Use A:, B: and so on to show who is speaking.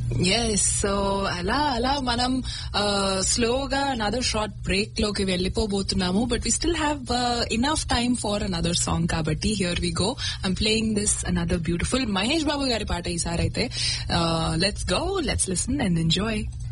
A: yes so అలా అలా మనం స్లోగా అనదర్ షార్ట్ బ్రేక్ లోకి వెళ్ళిపోబోతున్నాము but we still have enough time for another song కాబట్టి here we go I'm playing this another beautiful Mahesh Babu గారి పాట ఈసారి అయితే let's go let's listen and enjoy